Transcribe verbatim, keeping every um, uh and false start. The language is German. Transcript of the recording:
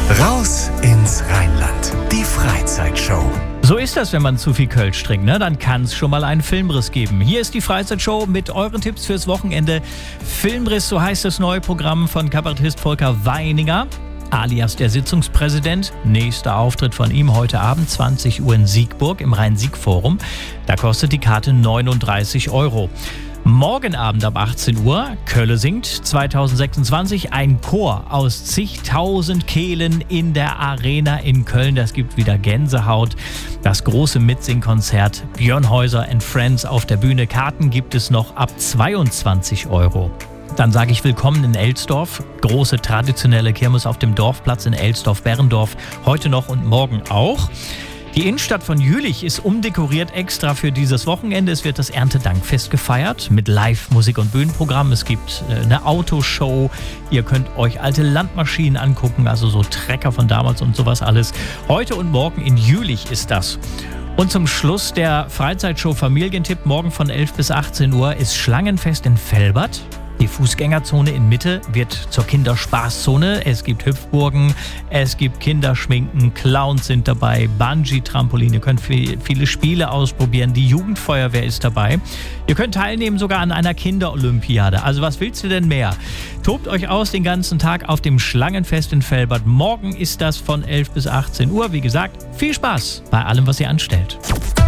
Raus ins Rheinland. Die Freizeitshow. So ist das, wenn man zu viel Kölsch trinkt, ne? Dann kann es schon mal einen Filmriss geben. Hier ist die Freizeitshow mit euren Tipps fürs Wochenende. Filmriss, so heißt das neue Programm von Kabarettist Volker Weininger, alias der Sitzungspräsident. Nächster Auftritt von ihm heute Abend, zwanzig Uhr in Siegburg im Rhein-Sieg-Forum. Da kostet die Karte neununddreißig Euro. Morgen Abend ab achtzehn Uhr, Kölle singt zweitausendsechsundzwanzig, ein Chor aus zigtausend Kehlen in der Arena in Köln. Das gibt wieder Gänsehaut. Das große Mitsingkonzert Björn Häuser and Friends auf der Bühne. Karten gibt es noch ab zweiundzwanzig Euro. Dann sage ich willkommen in Elsdorf. Große traditionelle Kirmes auf dem Dorfplatz in Elsdorf-Berrendorf. Heute noch und morgen auch. Die Innenstadt von Jülich ist umdekoriert extra für dieses Wochenende. Es wird das Erntedankfest gefeiert mit Live-Musik und Bühnenprogramm. Es gibt eine Autoshow. Ihr könnt euch alte Landmaschinen angucken, also so Trecker von damals und sowas alles. Heute und morgen in Jülich ist das. Und zum Schluss der Freizeitshow Familientipp. Morgen von elf bis achtzehn Uhr ist Schlangenfest in Velbert. Die Fußgängerzone in Mitte wird zur Kinderspaßzone. Es gibt Hüpfburgen, es gibt Kinderschminken, Clowns sind dabei, Bungee-Trampoline, ihr könnt viele Spiele ausprobieren, die Jugendfeuerwehr ist dabei. Ihr könnt teilnehmen sogar an einer Kinderolympiade. Also was willst du denn mehr? Tobt euch aus den ganzen Tag auf dem Schlangenfest in Velbert. Morgen ist das von elf bis achtzehn Uhr. Wie gesagt, viel Spaß bei allem, was ihr anstellt.